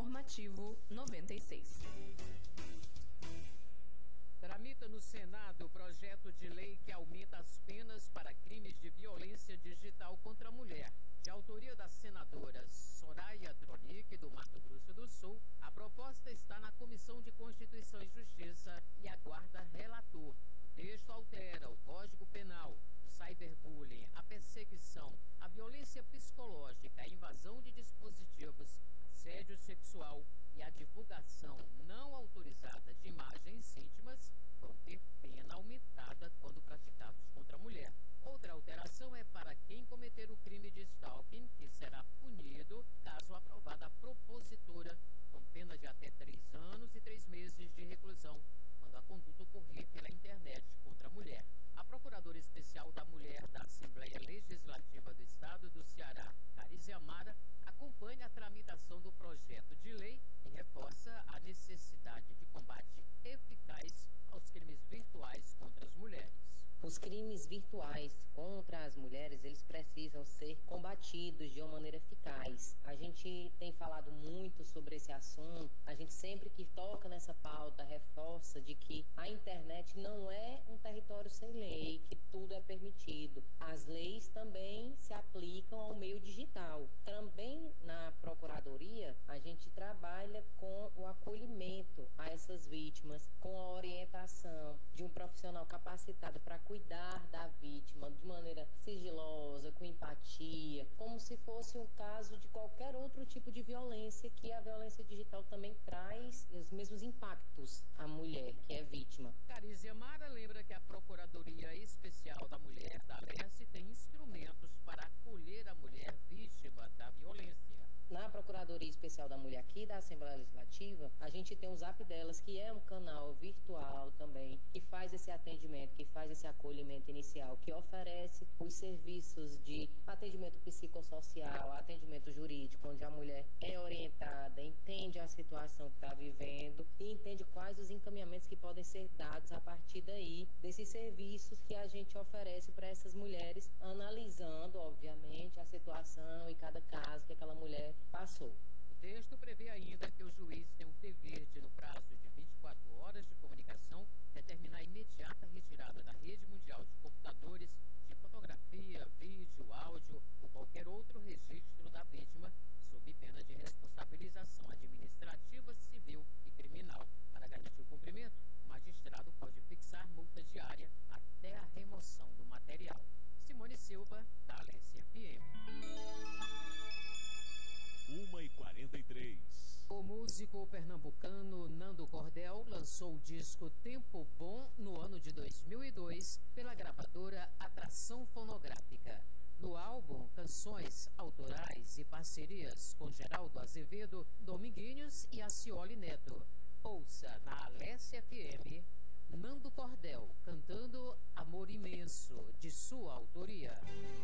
Informativo 96. Tramita no Senado o projeto de lei que aumenta as penas para crimes de violência digital contra a mulher. De autoria da senadora Soraya Tronic, do Mato Grosso do Sul, a proposta está na Comissão de Constituição e Justiça e aguarda relator. O texto altera o Código Penal, o cyberbullying, a perseguição, a violência psicológica, a invasão de dispositivos, assédio sexual e a divulgação não autorizada de imagens íntimas vão ter pena aumentada quando praticados contra a mulher. Outra alteração é para quem cometer o crime de stalking, que será punido, caso aprovada a propositura, com pena de até 3 anos e 3 meses de reclusão, quando a conduta ocorrer pela internet contra a mulher. A Procuradora Especial da Mulher da Assembleia Legislativa do Estado do Ceará, Carízia Amara, acompanha a tramitação do projeto de lei e reforça a necessidade de combate eficaz aos crimes virtuais contra as mulheres. Os crimes virtuais contra as mulheres, eles precisam ser combatidos de uma maneira eficaz. A gente tem falado muito sobre esse assunto, a gente sempre que toca nessa pauta reforça de que a internet não é um território sem lei, que tudo é permitido. As leis também se aplicam ao meio digital. Também na Procuradoria, a gente trabalha com o acolhimento a essas vítimas, com a orientação de um profissional capacitado para cuidar da vítima de maneira sigilosa, com empatia, como se fosse um caso de qualquer outro tipo de violência, que a violência digital também traz os mesmos impactos à mulher, que é vítima. Carízia Amara lembra que a Procuradoria Especial da Mulher da Leste tem instrumentos para acolher a mulher vítima da violência. Na Procuradoria Especial da Mulher aqui da Assembleia Legislativa, a gente tem o Zap delas, que é um canal virtual também, que faz esse atendimento, que faz esse acolhimento inicial, que oferece os serviços de atendimento psicossocial, atendimento jurídico, onde a mulher é orientada, entende a situação que está vivendo e entende quais os encaminhamentos que podem ser dados a partir daí, desses serviços que a gente oferece para essas mulheres, analisando, obviamente, a situação e cada caso que aquela mulher passou. O texto prevê ainda que o juiz tem um dever de, no prazo de 24 horas de comunicação, determinar a imediata retirada da rede mundial de computadores de fotografia, vídeo, áudio ou qualquer outro registro da vítima, sob pena de responsabilização administrativa, civil e criminal. Para garantir o cumprimento, o magistrado pode fixar multa diária até a remoção do material. Simone Silva, da Alesse FM. 1h43. O músico pernambucano Nando Cordel lançou o disco Tempo Bom no ano de 2002 pela gravadora Atração Fonográfica. No álbum, canções autorais e parcerias com Geraldo Azevedo, Dominguinhos e Acioli Neto. Ouça na Alesse FM, Nando Cordel cantando Amor Imenso, de sua autoria.